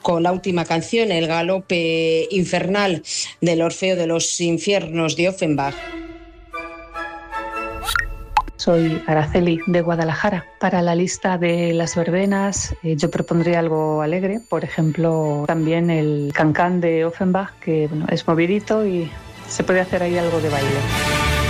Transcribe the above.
con la última canción, el galope infernal del Orfeo de los Infiernos de Offenbach. Soy Araceli de Guadalajara. Para la lista de las verbenas yo propondría algo alegre, por ejemplo también el cancán de Offenbach, que bueno, es movidito y se puede hacer ahí algo de baile.